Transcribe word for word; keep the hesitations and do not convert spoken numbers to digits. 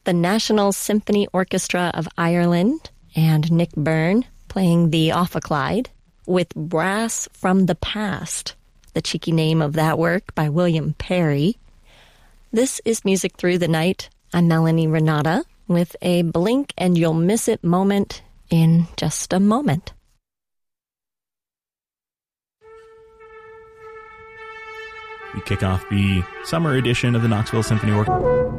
the National Symphony Orchestra of Ireland and Nick Byrne playing the Ophicleide with Brass from the Past, the cheeky name of that work by William Perry. This is Music Through the Night. I'm Melanie Renata with a blink and you'll miss it moment in just a moment. We kick off the summer edition of the Knoxville Symphony Orchestra.